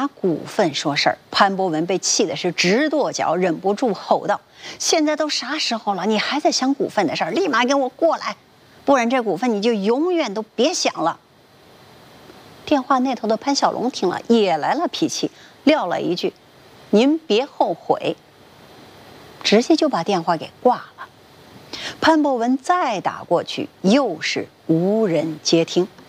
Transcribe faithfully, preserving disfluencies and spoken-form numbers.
拿股份说事儿。潘博文被气的是直跺脚，忍不住吼道：“现在都啥时候了，你还在想股份的事儿？立马给我过来，不然这股份你就永远都别想了。”电话那头的潘小龙听了也来了脾气，撂了一句：“您别后悔。”直接就把电话给挂了。潘博文再打过去，又是无人接听。